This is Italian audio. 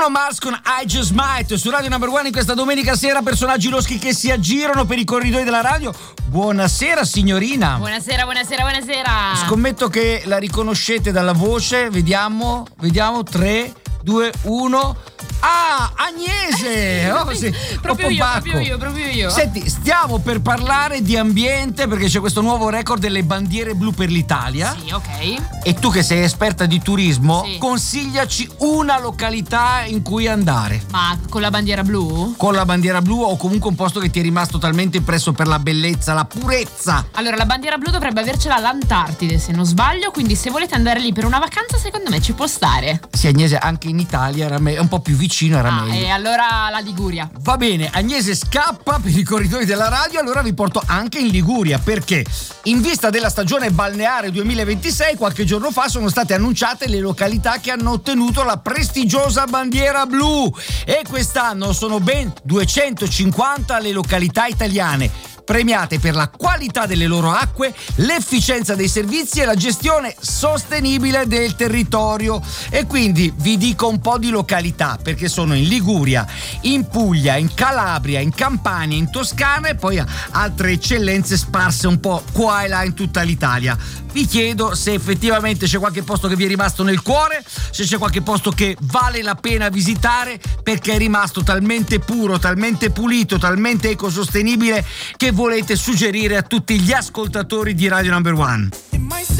Bruno Mars con I Just Might su Radio Number One in questa domenica sera. Personaggi loschi che si aggirano per i corridoi della radio. Buonasera signorina. Buonasera. Scommetto che la riconoscete dalla voce. Vediamo 3, 2, 1. Ah, Agnese! Oh, sì. proprio io. Senti, stiamo per parlare di ambiente perché c'è questo nuovo record delle bandiere blu per l'Italia. Sì, ok. E tu che sei esperta di turismo, sì, consigliaci una località in cui andare. Ma con la bandiera blu? Con la bandiera blu o comunque un posto che ti è rimasto talmente impresso per la bellezza, la purezza. Allora, la bandiera blu dovrebbe avercela all'Antartide, se non sbaglio, quindi se volete andare lì per una vacanza, secondo me ci può stare. Sì, Agnese, anche in Italia era un po' più vicino, era meglio. E allora la Liguria. Va bene, Agnese scappa per i corridoi della radio, allora vi porto anche in Liguria, perché in vista della stagione balneare 2026, qualche giorno fa sono state annunciate le località che hanno ottenuto la prestigiosa bandiera blu e quest'anno sono ben 250 le località italiane premiate per la qualità delle loro acque, l'efficienza dei servizi e la gestione sostenibile del territorio. E quindi vi dico un po' di località, perché sono in Liguria, in Puglia, in Calabria, in Campania, in Toscana e poi altre eccellenze sparse un po' qua e là in tutta l'Italia. Vi chiedo se effettivamente c'è qualche posto che vi è rimasto nel cuore, se c'è qualche posto che vale la pena visitare perché è rimasto talmente puro, talmente pulito, talmente ecosostenibile che volete suggerire a tutti gli ascoltatori di Radio Number One.